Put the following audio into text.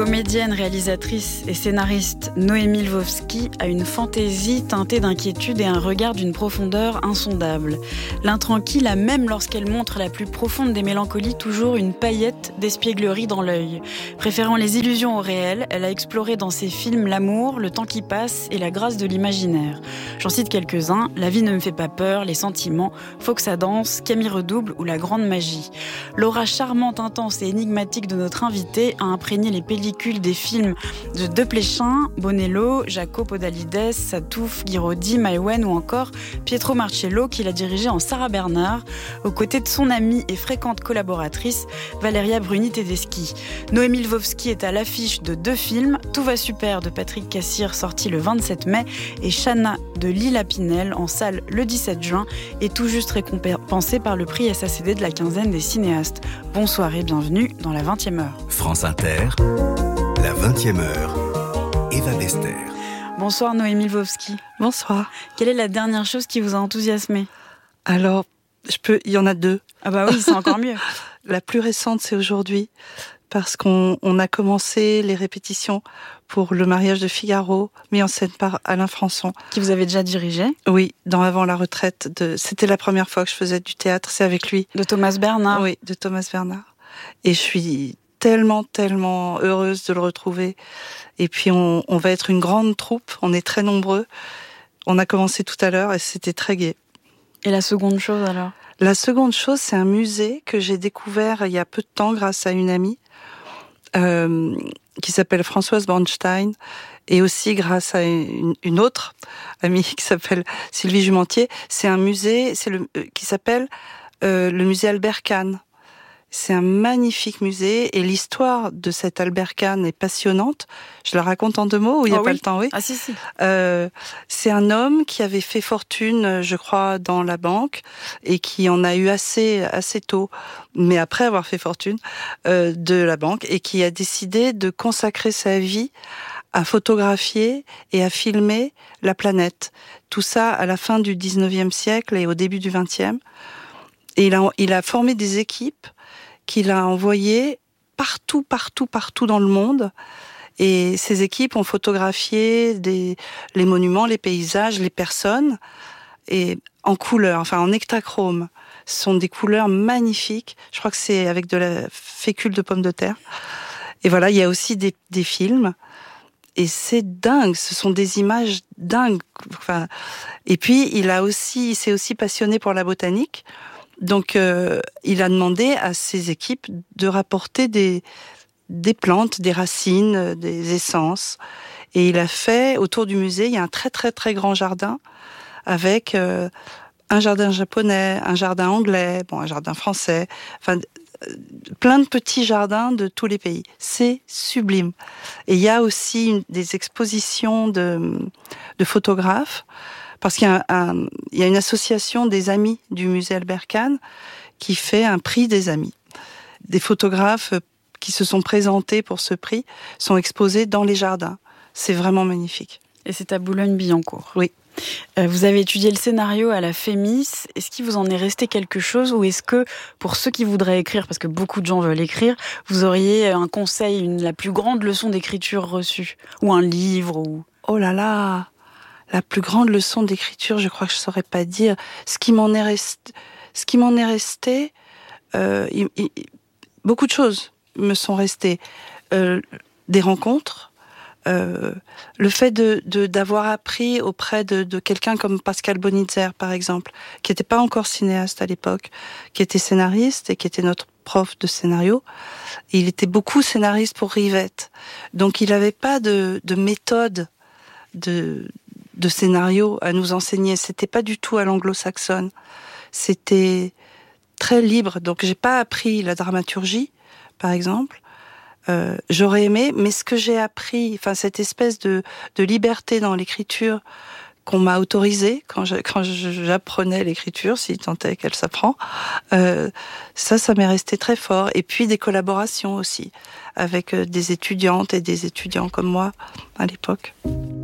comédienne, réalisatrice et scénariste Noémie Lvovsky a une fantaisie teintée d'inquiétude et un regard d'une profondeur insondable. L'intranquille a, même lorsqu'elle montre la plus profonde des mélancolies, toujours une paillette d'espièglerie dans l'œil. Préférant les illusions au réel, elle a exploré dans ses films l'amour, le temps qui passe et la grâce de l'imaginaire. J'en cite quelques-uns: La vie ne me fait pas peur, Les sentiments, Faut que ça danse, Camille redouble ou La grande magie. L'aura charmante, intense et énigmatique de notre invitée a imprégné les pellicules des films de Desplechin, Bonello, Jaco Podalides, Satouf, Guiraudy, Maïwenn ou encore Pietro Marcello, qu'il a dirigé en Sarah Bernard, aux côtés de son amie et fréquente collaboratrice Valeria Bruni-Tedeschi. Noémie Lvovsky est à l'affiche de 2 films, Tout va super de Patrick Cassir, sorti le 27 mai, et Chana de Lila Pinel, en salle le 17 juin, et tout juste récompensé par le prix SACD de la quinzaine des cinéastes. Bonsoir et bienvenue dans la 20e heure. France Inter, la 20e heure, Eva Bester. Bonsoir Noémie Lvovsky. Bonsoir. Quelle est la dernière chose qui vous a enthousiasmé ? Alors, il y en a 2. Ah bah oui, c'est encore mieux. La plus récente, c'est aujourd'hui, parce qu'on a commencé les répétitions pour Le mariage de Figaro, mis en scène par Alain Françon. Qui vous avez déjà dirigé ? Oui, dans Avant la retraite. C'était la première fois que je faisais du théâtre, c'est avec lui. De Thomas Bernard ? Oui, de Thomas Bernard. Et je suis tellement heureuse de le retrouver. Et puis on va être une grande troupe, on est très nombreux. On a commencé tout à l'heure et c'était très gai. Et la seconde chose alors ? La seconde chose, c'est un musée que j'ai découvert il y a peu de temps grâce à une amie qui s'appelle Françoise Bornstein, et aussi grâce à une autre amie qui s'appelle Sylvie Jumentier. C'est un musée qui s'appelle le musée Albert Kahn. C'est un magnifique musée et l'histoire de cet Albert Kahn est passionnante. Je la raconte en 2 mots ou il n'y a pas le temps, oui. Ah si. C'est un homme qui avait fait fortune, je crois, dans la banque et qui en a eu assez tôt, mais après avoir fait fortune de la banque, et qui a décidé de consacrer sa vie à photographier et à filmer la planète. Tout ça à la fin du 19e siècle et au début du 20e. Et il a formé des équipes qu'il a envoyées partout dans le monde. Et ces équipes ont photographié les monuments, les paysages, les personnes, et en couleur, enfin en hectachrome. Ce sont des couleurs magnifiques. Je crois que c'est avec de la fécule de pommes de terre. Et voilà, il y a aussi des films. Et c'est dingue, ce sont des images dingues. Enfin, et puis, il s'est aussi passionné pour la botanique. Donc, il a demandé à ses équipes de rapporter des plantes, des racines, des essences. Et il a fait, autour du musée, il y a un très grand jardin avec un jardin japonais, un jardin anglais, un jardin français, enfin, plein de petits jardins de tous les pays. C'est sublime. Et il y a aussi des expositions de photographes, parce qu'il y a une association des amis du musée Albert Kahn qui fait un prix des amis. Des photographes qui se sont présentés pour ce prix sont exposés dans les jardins. C'est vraiment magnifique. Et c'est à Boulogne-Billancourt. Oui. Vous avez étudié le scénario à la FEMIS. Est-ce qu'il vous en est resté quelque chose, ou est-ce que, pour ceux qui voudraient écrire, parce que beaucoup de gens veulent écrire, vous auriez un conseil, la plus grande leçon d'écriture reçue ? Ou un livre ou... Oh là là, la plus grande leçon d'écriture, je crois que je ne saurais pas dire. Ce qui m'en est resté, beaucoup de choses me sont restées. Des rencontres, le fait d'avoir appris auprès de quelqu'un comme Pascal Bonitzer, par exemple, qui n'était pas encore cinéaste à l'époque, qui était scénariste et qui était notre prof de scénario. Et il était beaucoup scénariste pour Rivette. Donc il n'avait pas de méthode de scénario à nous enseigner. C'était pas du tout à l'anglo-saxonne. C'était très libre. Donc j'ai pas appris la dramaturgie, par exemple. J'aurais aimé, mais ce que j'ai appris, enfin cette espèce de liberté dans l'écriture qu'on m'a autorisée quand j'apprenais l'écriture, si tant est qu'elle s'apprend, ça m'est resté très fort. Et puis des collaborations aussi avec des étudiantes et des étudiants comme moi à l'époque.